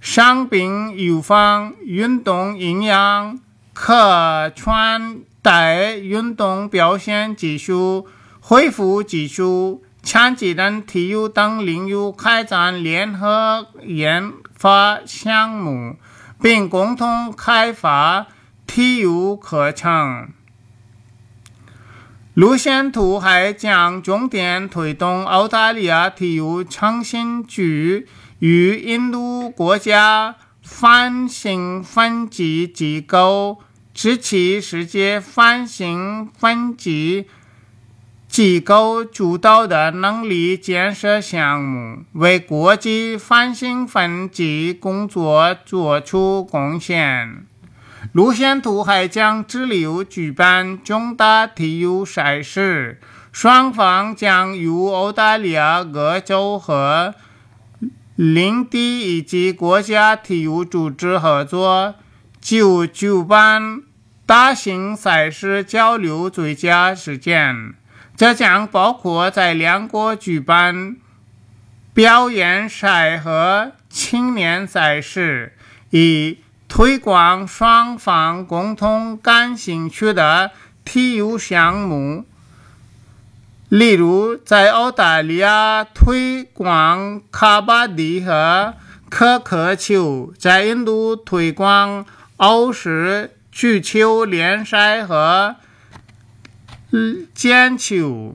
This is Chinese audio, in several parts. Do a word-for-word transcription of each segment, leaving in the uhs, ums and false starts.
伤病预防、运动营养、可穿戴运动表现技术、恢复技术、残疾人体育等领域开展联合研发项目，并共同开发体育课程。路线图还将重点推动澳大利亚体育创新局与印度国家反兴奋剂机构支持世界反兴奋剂机构主导的能力建设项目，为国际反兴奋剂工作作出贡献。路线图还将致力于举办重大体育赛事，双方将与澳大利亚各州和领地以及国家体育组织合作，就举办大型赛事交流最佳实践。这将包括在两国举办表演赛和青年赛事，以推广双方共同感兴趣的体育项目，例如在澳大利亚推广卡巴迪和可可球，在印度推广澳式举球联赛和毽球。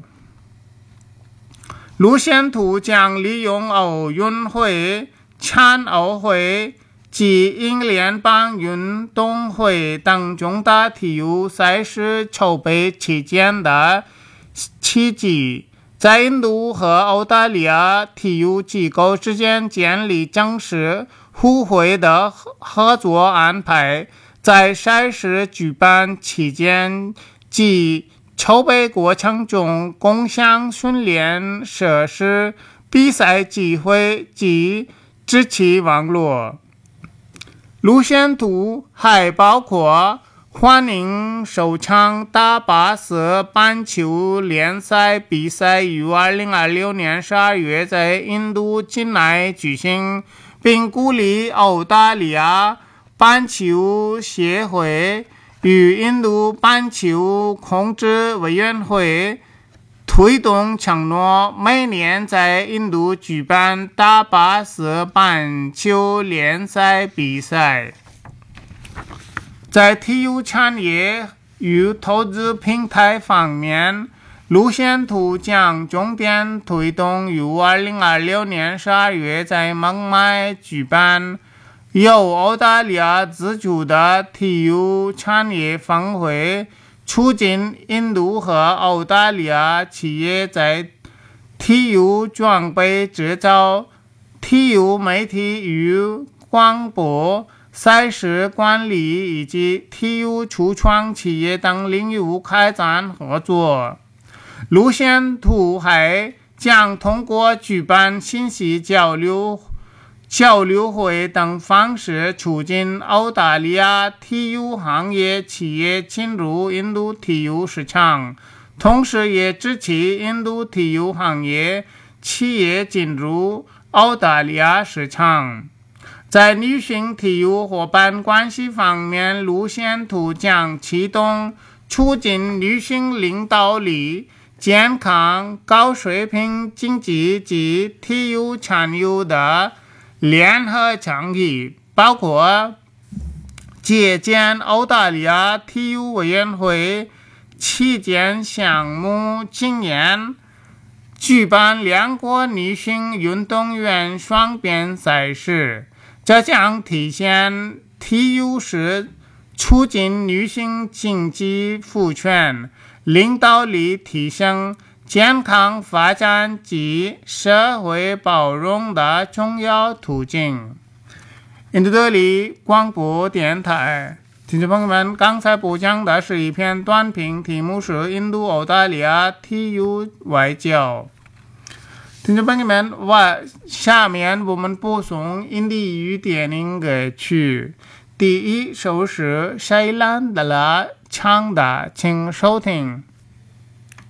路线图将利用奥运会、残奥会及英联邦运动会等重大体育赛事筹备期间的契机，在印度和澳大利亚体育机构之间建立正式互惠的合作安排，在赛事举办期间及筹备过程中共享训练设施、比赛机会及支持网络。路线图还包括欢迎首场大巴斯板球联赛比赛于二零二六年十二月在印度境内举行，并鼓励澳大利亚板球协会与印度板球控制委员会推动承诺，每年在印度举办大巴斯板球联赛比赛。在体育产业与投资平台方面，路线图将重点推动于二零二六年十二月在孟买举办由澳大利亚资助的体育产业峰会，促进印度和澳大利亚企业在体育装备制造、体育媒体与广播、赛事管理以及体育初创企业等领域开展合作。路线图还将通过举办信息交流交流会等方式，促进澳大利亚体育行业企业进入印度体育市场，同时也支持印度体育行业企业进入澳大利亚市场。在女性体育伙伴关系方面，路线图将启动促进女性领导力、健康、高水平经济及体育参与的联合倡议，包括借鉴澳大利亚体育委员会旗舰项目经验，举办两国女性运动员双边赛事。这将体现体育是促进女性经济赋权、领导力提升、健康发展及社会包容的重要途径。印度德里广播电台，听众朋友们，刚才播讲的是一篇短评，题目是印度澳大利亚体育外交。听众朋友们，下面我们播送印地语电影歌曲，第一首是塞兰德拉唱的，请收听。